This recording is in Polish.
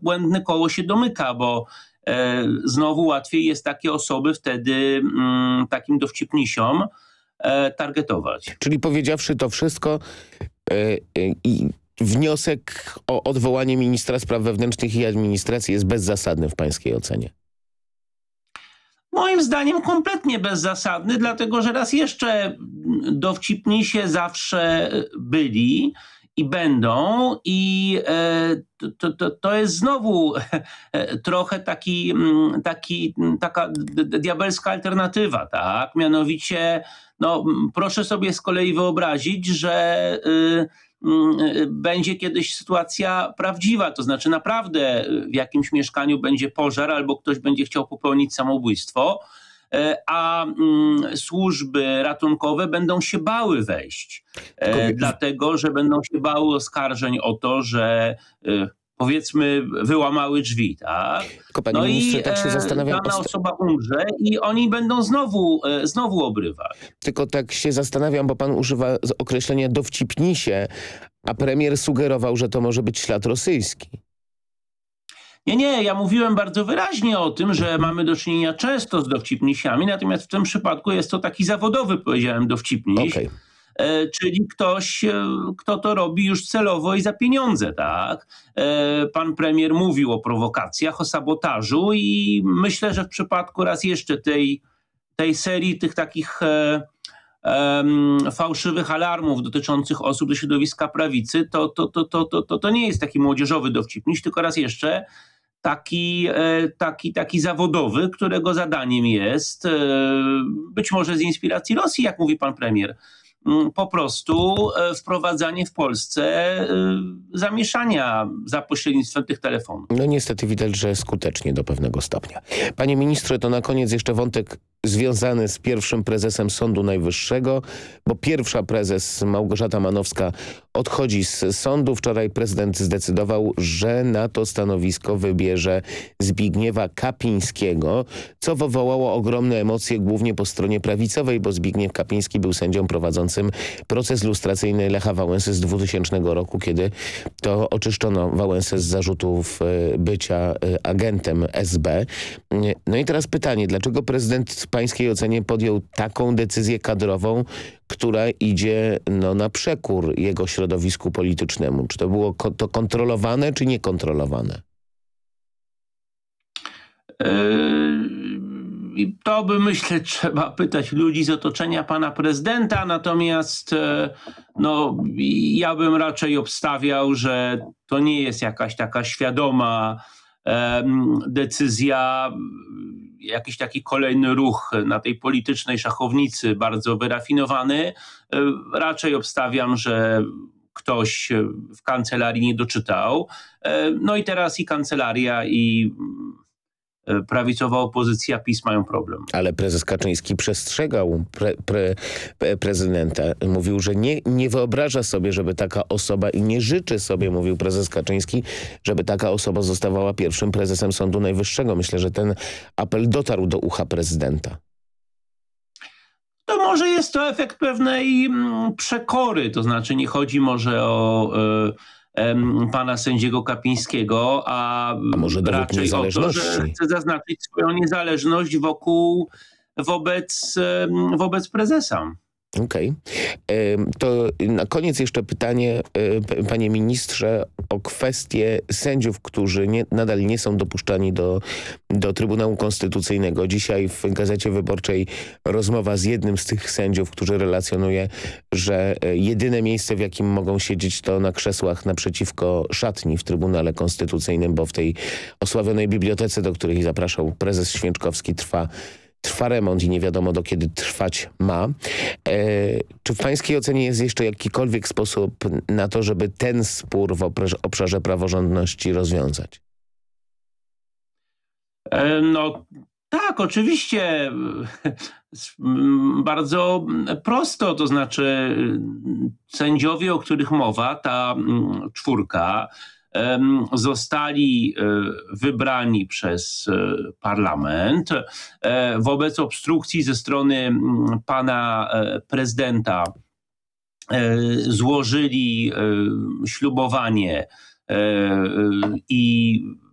błędne koło się domyka, bo znowu łatwiej jest takie osoby wtedy takim dowcipnisiom targetować. Czyli powiedziawszy to wszystko, i wniosek o odwołanie ministra spraw wewnętrznych i administracji jest bezzasadny w pańskiej ocenie? Moim zdaniem kompletnie bezzasadny, dlatego że raz jeszcze dowcipnisie zawsze byli i będą i to jest znowu trochę taka diabelska alternatywa, tak? Mianowicie, no, proszę sobie z kolei wyobrazić, że będzie kiedyś sytuacja prawdziwa, to znaczy naprawdę w jakimś mieszkaniu będzie pożar albo ktoś będzie chciał popełnić samobójstwo, a służby ratunkowe będą się bały wejść, dlatego że będą się bały oskarżeń o to, że powiedzmy wyłamały drzwi, tak? No i tak się zastanawiam, dana osoba umrze i oni będą znowu obrywać. Tylko tak się zastanawiam, bo pan używa określenia dowcipnisie, a premier sugerował, że to może być ślad rosyjski. Nie, ja mówiłem bardzo wyraźnie o tym, że mamy do czynienia często z dowcipnisiami, natomiast w tym przypadku jest to taki zawodowy, powiedziałem, dowcipniś. Okay. Czyli ktoś, kto to robi już celowo i za pieniądze, tak? Pan premier mówił o prowokacjach, o sabotażu i myślę, że w przypadku raz jeszcze tej serii tych takich fałszywych alarmów dotyczących osób ze środowiska prawicy, to nie jest taki młodzieżowy dowcipniś, tylko raz jeszcze taki zawodowy, którego zadaniem jest, być może z inspiracji Rosji, jak mówi pan premier, po prostu wprowadzanie w Polsce zamieszania za pośrednictwem tych telefonów. No niestety widać, że skutecznie do pewnego stopnia. Panie ministrze, to na koniec jeszcze wątek związany z pierwszym prezesem Sądu Najwyższego, bo pierwsza prezes Małgorzata Manowska odchodzi z sądu. Wczoraj prezydent zdecydował, że na to stanowisko wybierze Zbigniewa Kapińskiego, co wywołało ogromne emocje głównie po stronie prawicowej, bo Zbigniew Kapiński był sędzią prowadzącym proces lustracyjny Lecha Wałęsy z 2000 roku, kiedy to oczyszczono Wałęsę z zarzutów bycia agentem SB. No i teraz pytanie, dlaczego prezydent w pańskiej ocenie podjął taką decyzję kadrową, która idzie na przekór jego środowisku politycznemu? Czy to było to kontrolowane, czy niekontrolowane? I to by, myślę, trzeba pytać ludzi z otoczenia pana prezydenta, natomiast ja bym raczej obstawiał, że to nie jest jakaś taka świadoma decyzja, jakiś taki kolejny ruch na tej politycznej szachownicy, bardzo wyrafinowany. Raczej obstawiam, że ktoś w kancelarii nie doczytał. No i teraz i kancelaria, i prawicowa opozycja PiS mają problem. Ale prezes Kaczyński przestrzegał prezydenta. Mówił, że nie wyobraża sobie, żeby taka osoba i nie życzy sobie, mówił prezes Kaczyński, żeby taka osoba zostawała pierwszym prezesem Sądu Najwyższego. Myślę, że ten apel dotarł do ucha prezydenta. To może jest to efekt pewnej przekory, to znaczy nie chodzi może o pana sędziego Kapińskiego, a może raczej o to, że chce zaznaczyć swoją niezależność wobec prezesa. Okej. To na koniec jeszcze pytanie, panie ministrze, o kwestię sędziów, którzy nadal nie są dopuszczani do Trybunału Konstytucyjnego. Dzisiaj w Gazecie Wyborczej rozmowa z jednym z tych sędziów, który relacjonuje, że jedyne miejsce, w jakim mogą siedzieć, to na krzesłach naprzeciwko szatni w Trybunale Konstytucyjnym, bo w tej osławionej bibliotece, do której zapraszał prezes Święczkowski, trwa remont i nie wiadomo, do kiedy trwać ma. Czy w pańskiej ocenie jest jeszcze jakikolwiek sposób na to, żeby ten spór w obszarze praworządności rozwiązać? No tak, oczywiście. Bardzo prosto, to znaczy sędziowie, o których mowa, ta czwórka, zostali wybrani przez parlament. Wobec obstrukcji ze strony pana prezydenta złożyli ślubowanie i